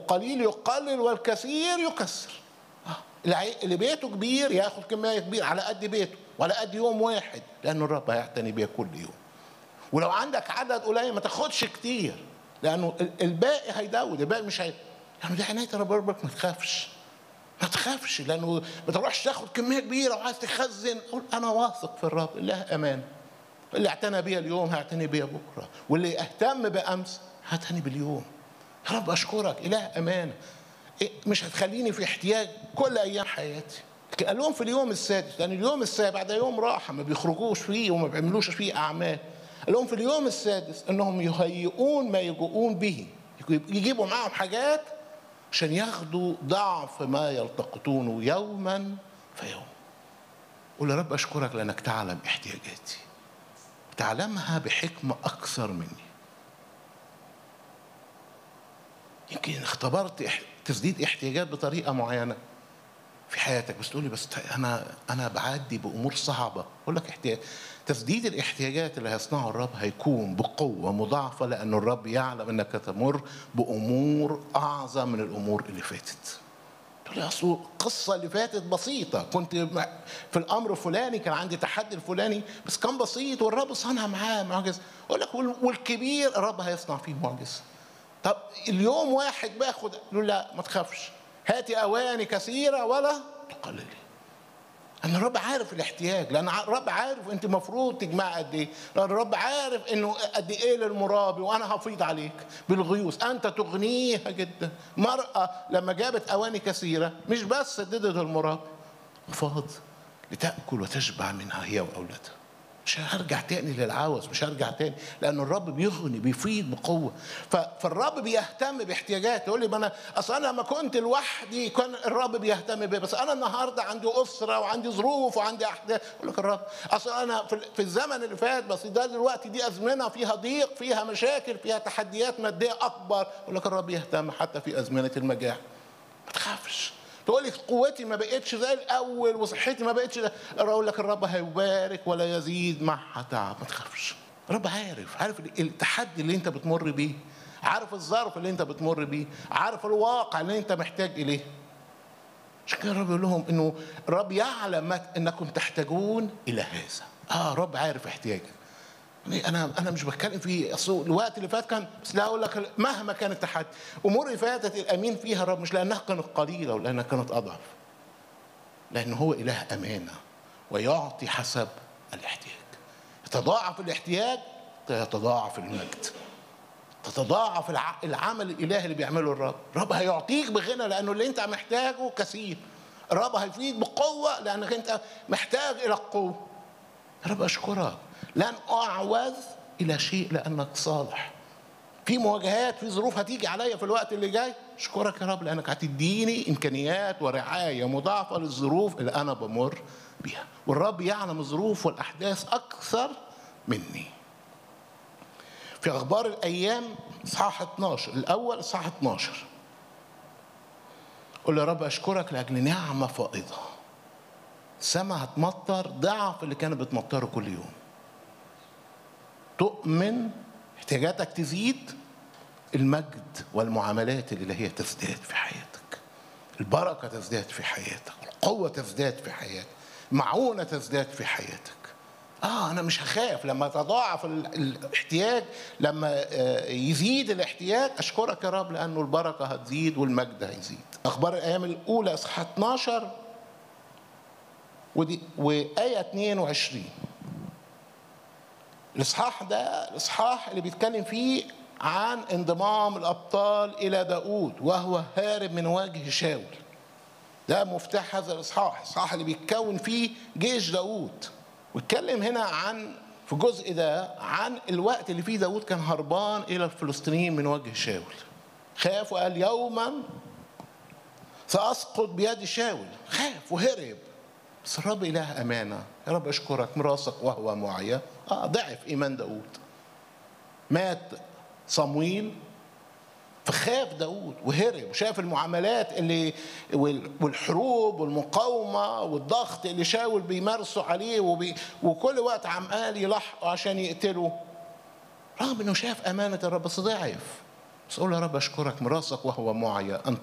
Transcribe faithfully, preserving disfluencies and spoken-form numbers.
القليل يقلل والكثير يكسر. اللي بيته كبير ياخد كميه كبيره على قد بيته وعلى قد يوم واحد، لانه الرب هيعتني بيها كل يوم. ولو عندك عدد قليل ما تاخدش كتير، لانه الباقي هيدود، الباقي مش هي يعني. دي عنايه الرب. ربك ما تخافش، ما تخافش، لانه ما تروحش تاخد كميه كبيره وعايز تخزن. قول انا واثق في الرب، الله امان. اللي اعتنى بيا اليوم هيعتني بيا بكره، واللي اهتم بامس هيعتني باليوم. يا رب اشكرك، اله امانه. مش هتخليني في احتياج كل ايام حياتي. قال لهم في اليوم السادس، لان اليوم السابع ده يوم راحه ما بيخرجوش فيه وما بيعملوش فيه اعمال. قال لهم في اليوم السادس انهم يهيئون ما يجوؤون به، يجيبوا معاهم حاجات عشان ياخدوا ضعف ما يلتقطونه يوما فيوم. قول يا رب اشكرك لانك تعلم احتياجاتي، تعلمها بحكمه اكثر مني. يمكن اختبرت تسديد احتياجات بطريقه معينه في حياتك، بس تقولي بس انا انا بعدي بامور صعبه. اقول لك احتياج تسديد الاحتياجات اللي هيصنعه الرب هيكون بقوه مضاعفه، لان الرب يعلم انك تمر بامور اعظم من الامور اللي فاتت. تقول لي اصل القصه اللي فاتت بسيطه، كنت في الامر الفلاني كان عندي تحدي الفلاني بس كان بسيط والرب صنع معاه معجزه. اقول لك والكبير الرب هيصنع فيه معجزه. طب اليوم واحد باخد، يقول لا ما تخافش، هاتي اواني كثيره ولا تقللي. ان الرب عارف الاحتياج، لان الرب عارف انت المفروض تجمع قد ايه، لان الرب عارف انه قد ايه للمرابي، وانا هفيض عليك بالغيوث انت تغنيها جدا. مرأة لما جابت اواني كثيره مش بس سددت المرابي، فاض لتاكل وتشبع منها هي واولادها. مش هرجع تاني للعوز، مش هرجع تاني، لأن الرب بيغني بيفيض بقوة. فالرب بيهتم باحتياجاتي. يقول لي ما أنا أصل أنا لما كنت لوحدي كان الرب بيهتم بيا، بس أنا النهاردة عندي أسرة وعندي ظروف وعندي أحداث. يقول لك الرب أصل أنا في الزمن اللي فات، بس ده دلوقتي دي أزمنة فيها ضيق، فيها مشاكل، فيها تحديات مادية أكبر. يقول لك الرب يهتم حتى في أزمنة المجاعة. ما تخافش. تقول لي قوتي ما بقتش زي الاول وصحتي ما بقتش، اقول لك الرب هيبارك ولا يزيد معها تعب. ما تخافش، الرب عارف عارف التحدي اللي انت بتمر بيه، عارف الظرف اللي انت بتمر بيه، عارف الواقع اللي انت محتاج اليه. عشان كده الرب يقول لهم انه الرب يعلم انكم تحتاجون الى هذا. اه الرب عارف احتياجك. انا انا مش بتكلم في اصل الوقت اللي فات كان، بس لا اقول لك مهما كان التحدي، امور اللي فاتت الامين فيها الرب مش لانها كانت قليله ولانها كانت اضعف، لان هو اله امانه ويعطي حسب الاحتياج. يتضاعف الاحتياج يتضاعف المجد، تتضاعف العمل الالهي اللي بيعمله الرب. الرب هيعطيك بغنى لانه اللي انت محتاجه كثير. الرب هيفيد بقوه لانك انت محتاج الى القوه. يا رب اشكرك لن اعوز الى شيء لانك صالح. في مواجهات، في ظروف هتيجي عليا في الوقت اللي جاي، اشكرك يا رب لانك هتديني امكانيات ورعايه مضاعفه للظروف اللي انا بمر بيها. والرب يعلم الظروف والاحداث اكثر مني. في اخبار الايام اصحاح اتناشر، الاول اصحاح اتناشر، قل يا رب اشكرك لاجل نعمه فائضه. السماء هتمطر ضعف اللي كانت بتمطره كل يوم. تؤمن احتياجاتك تزيد، المجد والمعاملات الإلهية تزداد في حياتك، البركة تزداد في حياتك، القوة تزداد في حياتك، المعونة تزداد في حياتك. آه أنا مش هخاف لما تضاعف الاحتياج، لما يزيد الاحتياج. أشكرك يا رب لأنه البركة هتزيد والمجد هيزيد. أخبار الأيام الأولى إصحاح اتناشر ودي وآية اتنين وعشرين. الإصحاح ده الإصحاح اللي بيتكلم فيه عن انضمام الأبطال إلى داود وهو هارب من وجه شاول. ده مفتاح هذا الإصحاح، الإصحاح اللي بيتكون فيه جيش داود. ويتكلم هنا عن في الجزء ده عن الوقت اللي فيه داود كان هربان إلى الفلسطينيين من وجه شاول. خاف وقال يوما سأسقط بيد شاول، خاف وهرب. بس الرب إله أمانة. يا رب أشكرك مراسق وهو معي. آه ضعف إيمان داود، مات صمويل فخاف داود وهرب، وشاف المعاملات اللي والحروب والمقاومة والضغط اللي شاول بيمارسوا عليه وبي وكل وقت عمال يلحقوا عشان يقتلوا، رغم انه شاف أمانة الرب بس ضعف. بس قول يا رب أشكرك، مراسك وهو معي أن